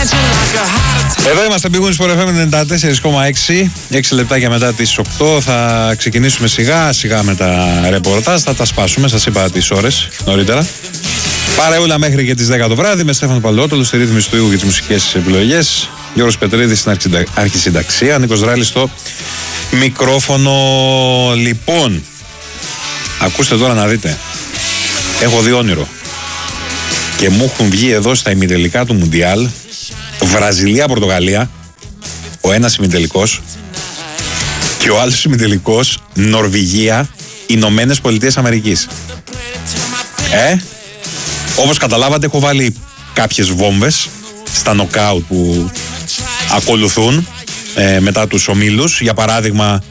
Εδώ είμαστε, Big Wins for FM 94,6. 6 λεπτάκια μετά τις 8 θα ξεκινήσουμε σιγά σιγά με τα ρεπορτάζ. Θα τα σπάσουμε, σας είπα τις ώρες νωρίτερα. Παρεούλα μέχρι και τις 10 το βράδυ με Στέφανο Παλαιότολο στη ρύθμιση του ήχου και τις μουσικές επιλογές. Γιώργος Πετρίδης στην αρχισυνταξία. Νίκος Δράλης στο μικρόφωνο. Λοιπόν, ακούστε τώρα να δείτε. Έχω δει όνειρο. Και μου έχουν βγει εδώ στα ημιτελικά του Μουντιάλ Βραζιλία-Πορτογαλία, ο ένας ημιτελικός, και ο άλλος ημιτελικός Νορβηγία-Ηνωμένες Πολιτείες Αμερικής. Όπως καταλάβατε, έχω βάλει κάποιες βόμβες στα νοκάουτ που ακολουθούν μετά τους ομίλους. Για παράδειγμα,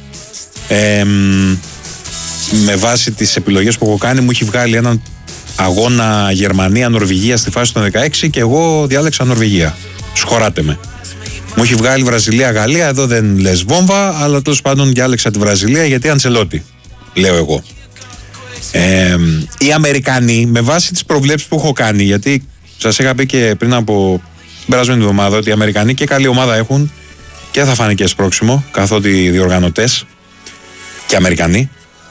με βάση τις επιλογές που έχω κάνει, μου έχει βγάλει έναν αγώνα Γερμανία-Νορβηγία στη φάση των 16 και εγώ διάλεξα Νορβηγία. Σχωράτε με. Μου έχει βγάλει Βραζιλία-Γαλλία, εδώ δεν λες βόμβα, αλλά τέλος πάντων διάλεξα τη Βραζιλία γιατί Αντσελότη, λέω εγώ. Οι Αμερικανοί, με βάση τις προβλέψεις που έχω κάνει, γιατί σας είχα πει και πριν από την περασμένη εβδομάδα ότι οι Αμερικανοί και καλή ομάδα έχουν και θα φάνε και σπρώξιμο, καθότι οι διοργανωτές και οι Αμερικανοί.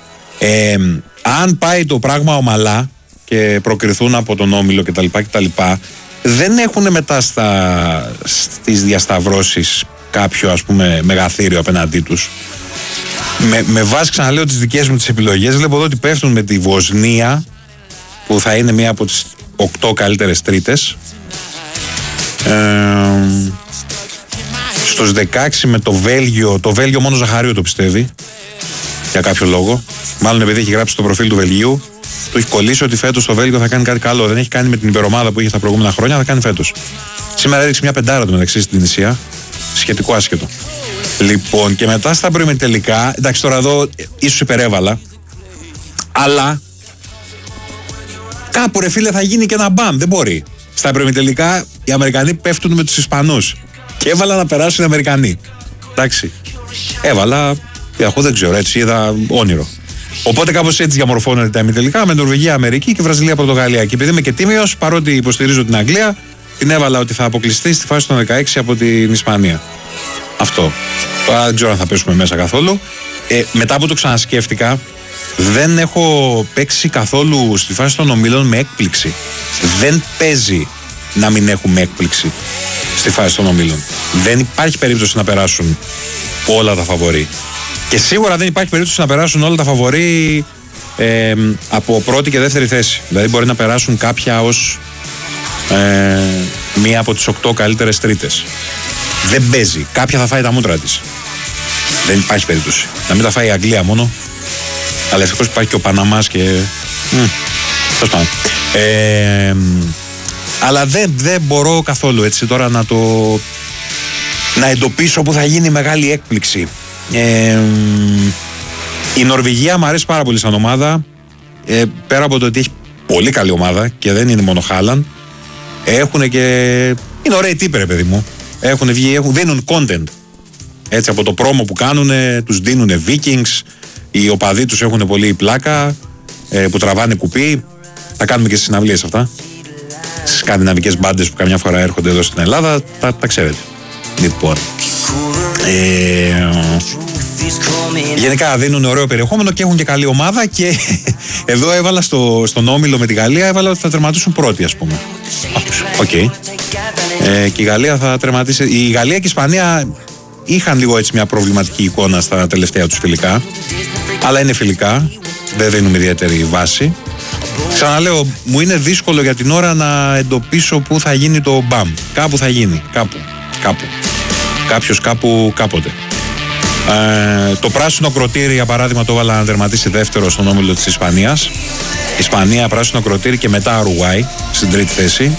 Αν πάει το πράγμα ομαλά και προκριθούν από τον όμιλο κτλ. Δεν έχουν μετά στις διασταυρώσεις κάποιο, ας πούμε, μεγαθύριο απέναντί τους. Με βάση, ξαναλέω, τις δικές μου τις επιλογές, βλέπω εδώ ότι πέφτουν με τη Βοσνία, που θα είναι μία από τις 8 καλύτερες τρίτες. Στους 16 με το Βέλγιο μόνο Ζαχαρίου το πιστεύει, για κάποιο λόγο. Μάλλον επειδή έχει γράψει το προφίλ του Βελγίου, του έχει κολλήσει ότι φέτος το Βέλγιο θα κάνει κάτι καλό. Δεν έχει κάνει με την υπερομάδα που είχε τα προηγούμενα χρόνια, θα κάνει φέτος. Σήμερα έδειξε μια πεντάρα του μεταξύ στην Τινησία. Σχετικό άσχετο. Λοιπόν, και μετά στα προημιτελικά, εντάξει, τώρα εδώ ίσως υπερέβαλα, αλλά κάπου, ρε φίλε, θα γίνει και ένα μπαμ. Δεν μπορεί. Στα προημιτελικά οι Αμερικανοί πέφτουν με τους Ισπανούς. Και έβαλα να περάσουν οι Αμερικανοί. Εντάξει. Έβαλα, εγώ δεν ξέρω, έτσι είδα όνειρο. Οπότε κάπως έτσι διαμορφώνονται τα ημιτελικά με Νορβηγία, Αμερική και Βραζιλία, Πορτογαλία. Και επειδή είμαι και τίμιος, παρότι υποστηρίζω την Αγγλία, την έβαλα ότι θα αποκλειστεί στη φάση των 16 από την Ισπανία. Αυτό. Τώρα δεν ξέρω αν θα πέσουμε μέσα καθόλου. Μετά που το ξανασκέφτηκα, δεν έχω παίξει καθόλου στη φάση των ομίλων με έκπληξη. Δεν παίζει να μην έχουμε έκπληξη στη φάση των ομίλων. Δεν υπάρχει περίπτωση να περάσουν όλα τα φαβορί. Και σίγουρα δεν υπάρχει περίπτωση να περάσουν όλα τα φαβορί από πρώτη και δεύτερη θέση. Δηλαδή μπορεί να περάσουν κάποια ως μία από τις 8 καλύτερες τρίτες. Δεν παίζει. Κάποια θα φάει τα μούτρα της. Δεν υπάρχει περίπτωση. Να μην τα φάει η Αγγλία μόνο. Αλλά ευτυχώς υπάρχει και ο Παναμάς και... Τέλος πάντων. Αλλά δεν μπορώ καθόλου έτσι τώρα να εντοπίσω που θα γίνει μεγάλη έκπληξη. Η Νορβηγία μου αρέσει πάρα πολύ σαν ομάδα. Πέρα από το ότι έχει πολύ καλή ομάδα και δεν είναι μόνο Χάλαντ, έχουν και... είναι ωραίοι τύποι, ρε παιδί μου. Έχουν βγει, δίνουν content. Έτσι, από το πρόμο που κάνουν, τους δίνουν Vikings. Οι οπαδοί τους έχουν πολύ πλάκα, που τραβάνε κουπί. Τα κάνουμε και στις συναυλίες αυτά. Στις σκανδιναβικές μπάντες που καμιά φορά έρχονται εδώ στην Ελλάδα. Τα ξέρετε. Λοιπόν, γενικά δίνουν ωραίο περιεχόμενο και έχουν και καλή ομάδα. Και εδώ έβαλα στον όμιλο με τη Γαλλία, έβαλα ότι θα τερματίσουν πρώτοι, ας πούμε. Okay. Και η Γαλλία θα τερματίσει. Η Γαλλία και η Ισπανία είχαν λίγο έτσι μια προβληματική εικόνα στα τελευταία τους φιλικά. Αλλά είναι φιλικά, δεν δίνουμε ιδιαίτερη βάση. Ξαναλέω, μου είναι δύσκολο για την ώρα να εντοπίσω πού θα γίνει το μπαμ. Κάπου θα γίνει, κάπου. Κάποιος κάπου, κάποτε. Το πράσινο ακροτήρι, για παράδειγμα, το έβαλα να τερματίσει δεύτερο στον όμιλο της Ισπανίας. Ισπανία, πράσινο ακροτήρι και μετά Ουρουγουάη στην τρίτη θέση.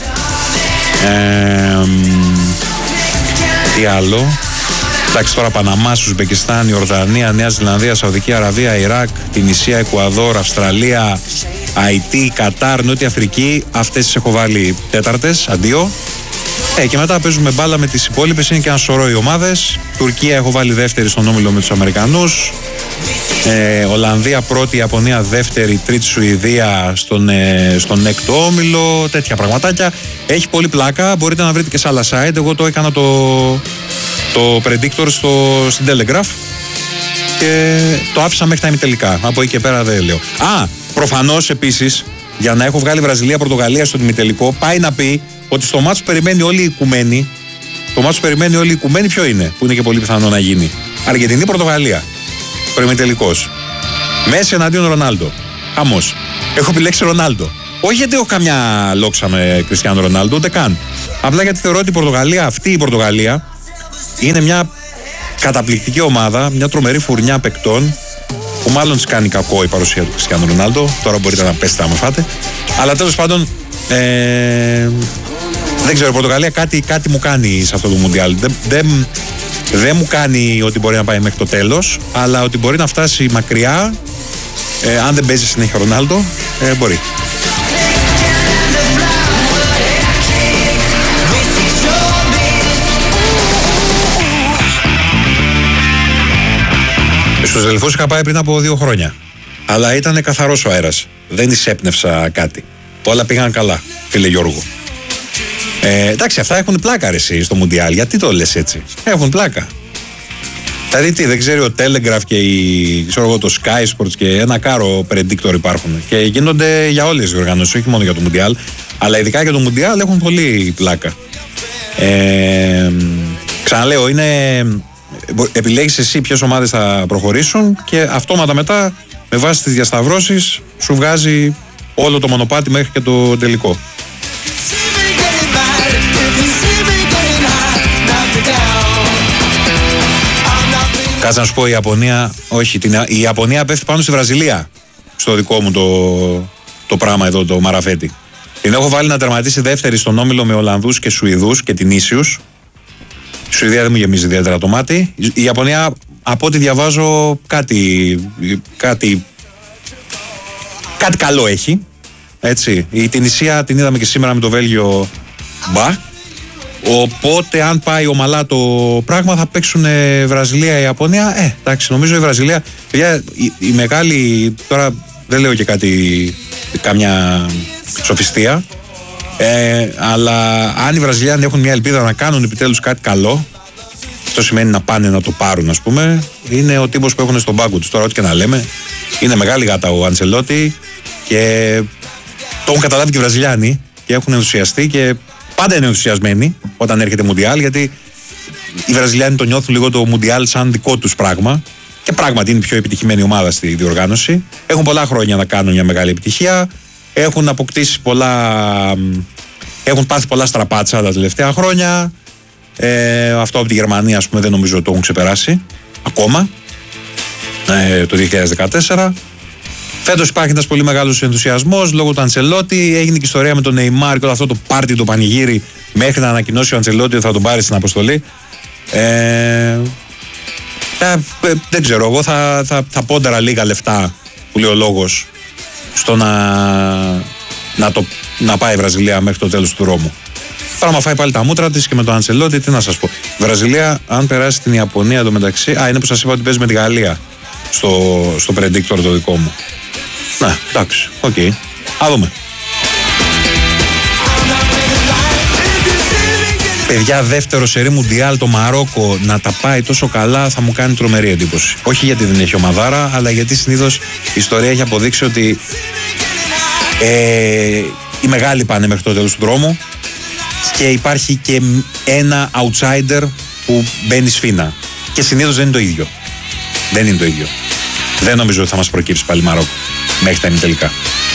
Τι άλλο? Εντάξει, τώρα Παναμάς, Ουσμπεκιστάν, Ιορδανία, Νέα Ζηλανδία, Σαουδική Αραβία, Ιράκ, Τινησία, Εκουαδόρ, Αυστραλία, Αϊτή, Κατάρ, Νότια Αφρική. Αυτές τις έχω βάλει τέταρτες, αντίο. Και μετά παίζουμε μπάλα με τις υπόλοιπες, είναι και ένα σωρό οι ομάδες. Τουρκία έχω βάλει δεύτερη στον όμιλο με τους Αμερικανούς. Ολλανδία πρώτη, Ιαπωνία δεύτερη, τρίτη Σουηδία στον έκτο όμιλο. Τέτοια πραγματάκια. Έχει πολύ πλάκα. Μπορείτε να βρείτε και σε άλλα site. Εγώ το έκανα το predictor στην Telegraph και το άφησα μέχρι τα ημιτελικά. Από εκεί και πέρα δεν λέω. Προφανώς επίσης, για να έχω βγάλει Βραζιλία-Πορτογαλία στο ημιτελικό, πάει να πει ότι στο μάτσο περιμένει όλοι οι οικουμένοι. Το μάτσο περιμένει όλοι οι οικουμένοι ποιο είναι, που είναι και πολύ πιθανό να γίνει. Αργεντινή-Πορτογαλία. Προημιτελικός. Μέση εναντίον Ρονάλντο. Χαμός. Έχω επιλέξει Ρονάλντο. Όχι γιατί έχω καμιά λόξα με Κριστιάνο Ρονάλντο, ούτε καν. Απλά γιατί θεωρώ ότι η Πορτογαλία, αυτή η Πορτογαλία, είναι μια καταπληκτική ομάδα, μια τρομερή φουρνιά παικτών, που μάλλον της κάνει κακό η παρουσία του Κριστιάνο Ρονάλντο. Τώρα μπορείτε να πέσετε άμα φάτε. Αλλά τέλος πάντων, δεν ξέρω, η Πορτογαλία κάτι μου κάνει σε αυτό το Μουντιάλ. Δεν μου κάνει ότι μπορεί να πάει μέχρι το τέλος, αλλά ότι μπορεί να φτάσει μακριά, αν δεν παίζει συνέχεια ο Ρονάλντο, μπορεί. Στους Δελφούς είχα πάει πριν από 2 χρόνια, αλλά ήταν καθαρός ο αέρας. Δεν εισέπνευσα κάτι. Όλα πήγαν καλά, φίλε Γιώργο. Εντάξει, αυτά έχουν πλάκα ρε εσύ στο Μουντιάλ. Γιατί το λες έτσι? Έχουν πλάκα. Δηλαδή τι, δεν ξέρει ο Telegraph και το Sky Sports και ένα κάρο predictor υπάρχουν. Και γίνονται για όλες τις οργανώσεις, όχι μόνο για το Μουντιάλ. Αλλά ειδικά για το Μουντιάλ έχουν πολύ πλάκα. Ξαναλέω, επιλέγεις εσύ ποιες ομάδες θα προχωρήσουν και αυτόματα μετά, με βάση τις διασταυρώσεις, σου βγάζει όλο το μονοπάτι μέχρι και το τελικό. Κάτσε να σου πω, η Ιαπωνία, όχι, η Ιαπωνία πέφτει πάνω στη Βραζιλία. Στο δικό μου το πράγμα εδώ, το μαραφέτη. Την έχω βάλει να τερματίσει δεύτερη στον όμιλο με Ολλανδούς και Σουηδούς και την Ίσιους. Η Σουηδία δεν μου γεμίζει ιδιαίτερα το μάτι. Η Ιαπωνία, από ό,τι διαβάζω, κάτι καλό έχει. Έτσι. Η Τινησία την είδαμε και σήμερα με το Βέλγιο μπα. Οπότε, αν πάει ομαλά το πράγμα, θα παίξουν Βραζιλία-Ιαπωνία. Εντάξει, νομίζω η Βραζιλία. Η μεγάλη. Τώρα δεν λέω και καμιά σοφιστία. Αλλά αν οι Βραζιλιάνοι έχουν μια ελπίδα να κάνουν επιτέλους κάτι καλό, αυτό σημαίνει να πάνε να το πάρουν, ας πούμε. Είναι ο τύπος που έχουν στον πάγκο τους. Τώρα, ό,τι και να λέμε, είναι μεγάλη γάτα ο Αντσελότη και το έχουν καταλάβει και οι Βραζιλιάνοι και έχουν ενθουσιαστεί και πάντα είναι ενθουσιασμένοι όταν έρχεται Μουντιάλ, γιατί οι Βραζιλιάνοι το νιώθουν λίγο το Μουντιάλ σαν δικό τους πράγμα και πράγματι είναι η πιο επιτυχημένη ομάδα στη διοργάνωση. Έχουν πολλά χρόνια να κάνουν μια μεγάλη επιτυχία. Έχουν αποκτήσει έχουν πάθει πολλά στραπάτσα τα τελευταία χρόνια. Αυτό από τη Γερμανία, ας πούμε, δεν νομίζω ότι το έχουν ξεπεράσει ακόμα το 2014. Φέτος υπάρχει ένας πολύ μεγάλος ενθουσιασμός λόγω του Αντσελότη. Έγινε και ιστορία με τον Νεϊμάρ και όλο αυτό το πάρτι, το πανηγύρι, μέχρι να ανακοινώσει ο Αντσελότη ότι θα τον πάρει στην αποστολή. Δεν ξέρω, εγώ θα πόνταρα λίγα λεφτά, που λέει ο λόγος, στο να πάει η Βραζιλία μέχρι το τέλος του δρόμου. Τώρα, άμα φάει πάλι τα μούτρα της και με τον Αντσελότη, τι να σας πω. Η Βραζιλία, αν περάσει την Ιαπωνία εντωμεταξύ. Είναι που σας είπα ότι παίζει με τη Γαλλία στο predictor το δικό μου. Να, εντάξει, οκ. Α δούμε. Παιδιά, δεύτερο σερί Μουντιάλ, το Μαρόκο να τα πάει τόσο καλά θα μου κάνει τρομερή εντύπωση. Όχι γιατί δεν έχει ομαδάρα, αλλά γιατί συνήθως η ιστορία έχει αποδείξει ότι οι μεγάλοι πάνε μέχρι το τέλος του δρόμου και υπάρχει και ένα outsider που μπαίνει σφήνα. Και συνήθως δεν είναι το ίδιο. Δεν είναι το ίδιο. Δεν νομίζω ότι θα μας προκύψει πάλι Μαρόκο μέχρι τα ημιτελικά.